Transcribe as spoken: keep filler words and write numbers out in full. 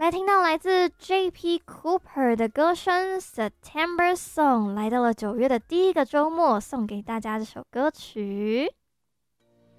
才听到来自 J P Cooper 的歌声 September Song， 来到了九月的第一个周末，送给大家这首歌曲。